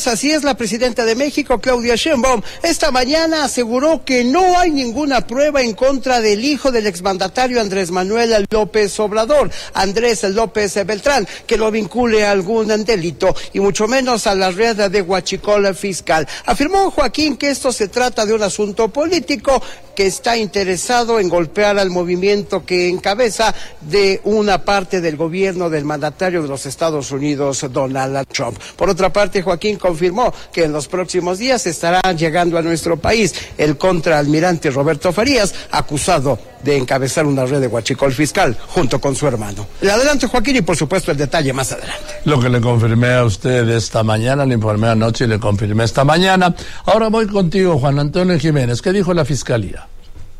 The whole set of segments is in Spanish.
Carlos, así es, la presidenta de México, Claudia Sheinbaum, esta mañana aseguró que no hay ninguna prueba en contra del hijo del exmandatario Andrés Manuel López Obrador, Andrés López Beltrán, que lo vincule a algún delito, y mucho menos a la red de huachicol fiscal. Afirmó Joaquín que esto se trata de un asunto político que está interesado en golpear al movimiento que encabeza de una parte del gobierno del mandatario de los Estados Unidos, Donald Trump. Por otra parte, Joaquín confirmó que en los próximos días estará llegando a nuestro país el contraalmirante Roberto Farías, acusado de encabezar una red de huachicol fiscal junto con su hermano. Adelante, Joaquín, y por supuesto el detalle más adelante. Lo que le confirmé a usted esta mañana, le informé anoche y le confirmé esta mañana. Ahora voy contigo, Juan Antonio Jiménez. ¿Qué dijo la Fiscalía?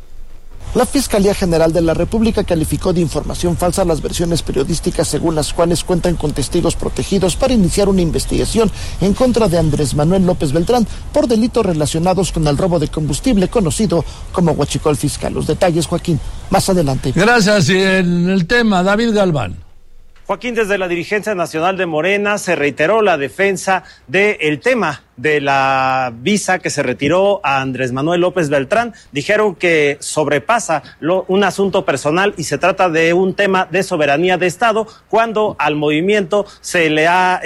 La Fiscalía General de la República calificó de información falsa las versiones periodísticas según las cuales cuentan con testigos protegidos para iniciar una investigación en contra de Andrés Manuel López Beltrán por delitos relacionados con el robo de combustible conocido como huachicol fiscal. Los detalles, Joaquín, más adelante. Gracias. Y en el tema, David Galván. Joaquín, desde la dirigencia nacional de Morena se reiteró la defensa del tema de la visa que se retiró a Andrés Manuel López Beltrán. Dijeron que sobrepasa un asunto personal y se trata de un tema de soberanía de Estado, cuando al movimiento se le ha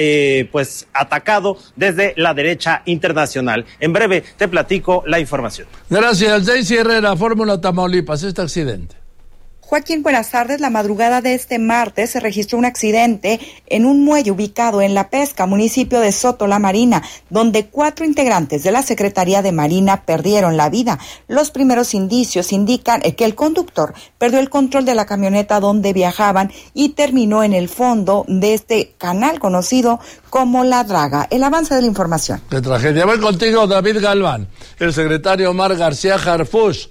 atacado desde la derecha internacional. En breve te platico la información. Gracias, Daisy Herrera, Fórmula Tamaulipas, este accidente. Joaquín, buenas tardes. La madrugada de este martes se registró un accidente en un muelle ubicado en La Pesca, municipio de Soto La Marina, donde 4 integrantes de la Secretaría de Marina perdieron la vida. Los primeros indicios indican que el conductor perdió el control de la camioneta donde viajaban y terminó en el fondo de este canal conocido como La Draga. El avance de la información. Qué tragedia. Voy contigo, David Galván. El secretario Omar García Harfuch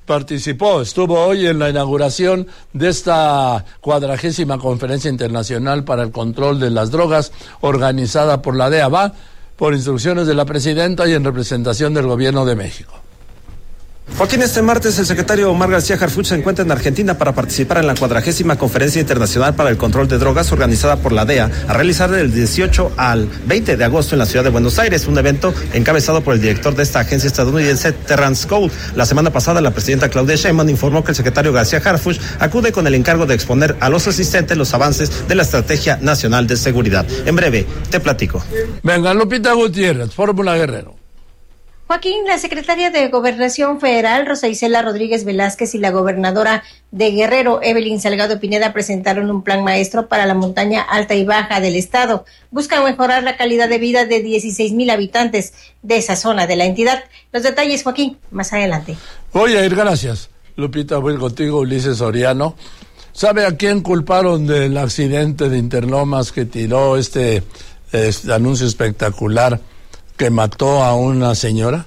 estuvo hoy en la inauguración de esta 40ª Conferencia Internacional para el Control de las Drogas, organizada por la DEA, por instrucciones de la presidenta y en representación del Gobierno de México. Joaquín, este martes el secretario Omar García Harfuch se encuentra en Argentina para participar en la 40ª Conferencia Internacional para el Control de Drogas, organizada por la DEA, a realizar del 18 al 20 de agosto en la ciudad de Buenos Aires, un evento encabezado por el director de esta agencia estadounidense, Terrence Cole. La semana pasada, la presidenta Claudia Sheinbaum informó que el secretario García Harfuch acude con el encargo de exponer a los asistentes los avances de la Estrategia Nacional de Seguridad. En breve, te platico. Venga, Lupita Gutiérrez, Fórmula Guerrero. Joaquín, la secretaria de Gobernación Federal, Rosa Isela Rodríguez Velázquez, y la gobernadora de Guerrero, Evelyn Salgado Pineda, presentaron un plan maestro para la montaña alta y baja del estado. Buscan mejorar la calidad de vida de 16,000 habitantes de esa zona de la entidad. Los detalles, Joaquín, más adelante. Voy a ir, gracias. Lupita, voy contigo, Ulises Soriano. ¿Sabe a quién culparon del accidente de Interlomas que tiró este anuncio espectacular que mató a una señora?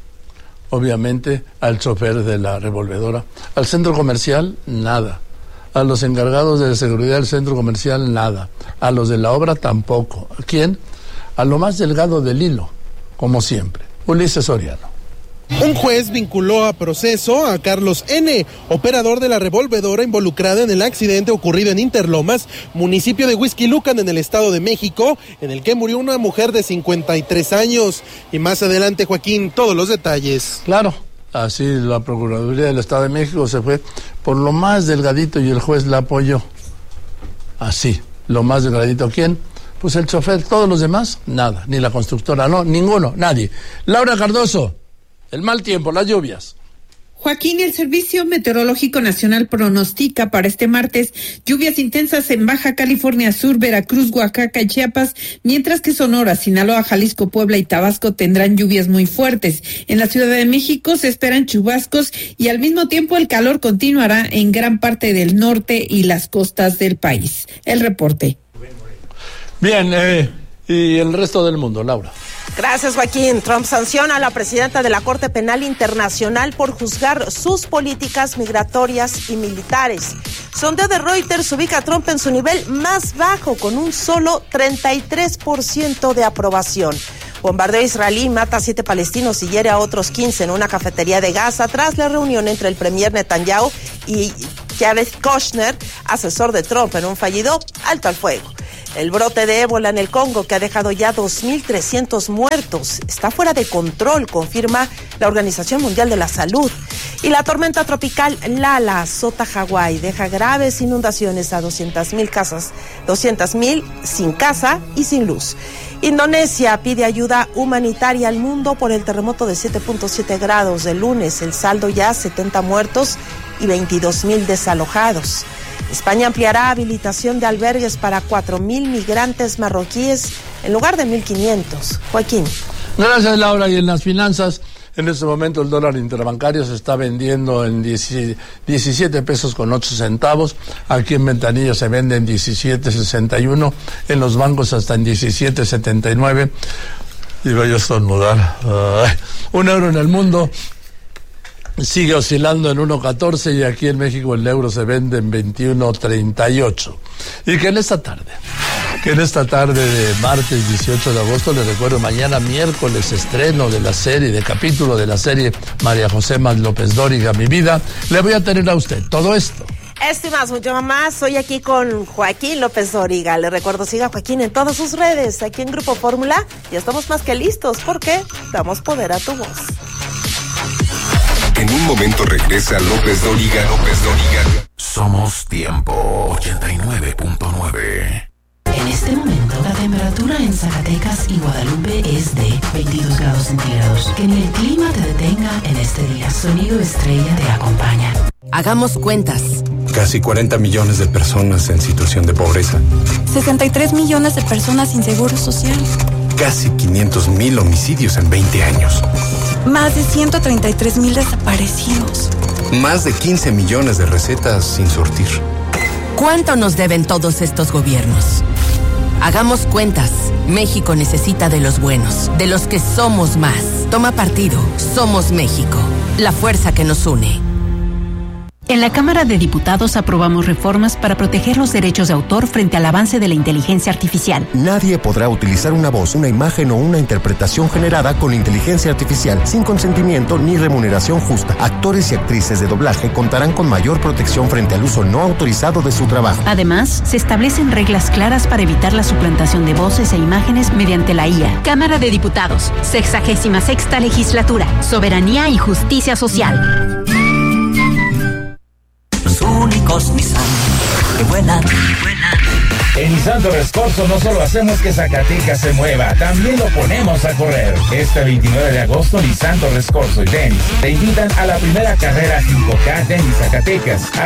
Obviamente al chofer de la revolvedora. Al centro comercial, nada. A los encargados de seguridad del centro comercial, nada. A los de la obra, tampoco. ¿A quién? A lo más delgado del hilo, como siempre. Ulises Soriano. Un juez vinculó a proceso a Carlos N., operador de la revolvedora involucrada en el accidente ocurrido en Interlomas, municipio de Huixquilucan, en el Estado de México, en el que murió una mujer de 53 años. Y más adelante, Joaquín, todos los detalles. Claro, así la Procuraduría del Estado de México se fue por lo más delgadito y el juez la apoyó. Así, lo más delgadito. ¿Quién? Pues el chofer. Todos los demás, nada. Ni la constructora, no, ninguno, nadie. Laura Cardoso. El mal tiempo, las lluvias. Joaquín, el Servicio Meteorológico Nacional pronostica para este martes lluvias intensas en Baja California Sur, Veracruz, Oaxaca y Chiapas, mientras que Sonora, Sinaloa, Jalisco, Puebla y Tabasco tendrán lluvias muy fuertes. En la Ciudad de México se esperan chubascos y al mismo tiempo el calor continuará en gran parte del norte y las costas del país. El reporte. Bien, y el resto del mundo, Laura. Gracias, Joaquín. Trump sanciona a la presidenta de la Corte Penal Internacional por juzgar sus políticas migratorias y militares. Sondeo de Reuters ubica a Trump en su nivel más bajo, con un solo 33% de aprobación. Bombardeo israelí mata a 7 palestinos y hiere a otros 15 en una cafetería de Gaza tras la reunión entre el premier Netanyahu y Jared Kushner, asesor de Trump, en un fallido alto al fuego. El brote de ébola en el Congo, que ha dejado ya 2.300 muertos, está fuera de control, confirma la Organización Mundial de la Salud. Y la tormenta tropical Lala azota Hawái, deja graves inundaciones a 200.000 sin casa y sin luz. Indonesia pide ayuda humanitaria al mundo por el terremoto de 7.7 grados del lunes. El saldo ya 70 muertos y 22.000 desalojados. España ampliará habilitación de albergues para 4.000 migrantes marroquíes en lugar de 1.500. Joaquín. Gracias, Laura. Y en las finanzas, en este momento el dólar interbancario se está vendiendo en 17 pesos con 8 centavos. Aquí en Ventanilla se vende en 17.61. En los bancos hasta en 17.79. Iba yo a estornudar. Un euro en el mundo sigue oscilando en 1.14 y aquí en México el euro se vende en 21.38. Y que en esta tarde de martes 18 de agosto, les recuerdo, mañana miércoles estreno de la serie, de capítulo de la serie María José López Dóriga, Mi Vida, le voy a tener a usted todo esto. Esto y más, mucho más. Estoy aquí con Joaquín López Dóriga. Le recuerdo, siga a Joaquín en todas sus redes. Aquí en Grupo Fórmula ya estamos más que listos porque damos poder a tu voz. En un momento regresa López Dóriga. Somos Tiempo 89.9. En este momento, la temperatura en Zacatecas y Guadalupe es de 22 grados centígrados. Que ni el clima te detenga en este día. Sonido Estrella te acompaña. Hagamos cuentas. Casi 40 millones de personas en situación de pobreza. 63 millones de personas sin seguro social. Casi 500,000 homicidios en 20 años. Más de 133,000 desaparecidos. Más de 15 millones de recetas sin surtir. ¿Cuánto nos deben todos estos gobiernos? Hagamos cuentas. México necesita de los buenos, de los que somos más. Toma partido. Somos México. La fuerza que nos une. En la Cámara de Diputados aprobamos reformas para proteger los derechos de autor frente al avance de la inteligencia artificial. Nadie podrá utilizar una voz, una imagen o una interpretación generada con inteligencia artificial sin consentimiento ni remuneración justa. Actores y actrices de doblaje contarán con mayor protección frente al uso no autorizado de su trabajo. Además, se establecen reglas claras para evitar la suplantación de voces e imágenes mediante la IA. Cámara de Diputados, 66ª Legislatura, Soberanía y Justicia Social. Únicos Nissan que vuelan. En Nissan Torres Corso no solo hacemos que Zacatecas se mueva, también lo ponemos a correr. Este 29 de agosto, Nissan Torres Corso y Dennis te invitan a la primera carrera 5K Dennis Zacatecas.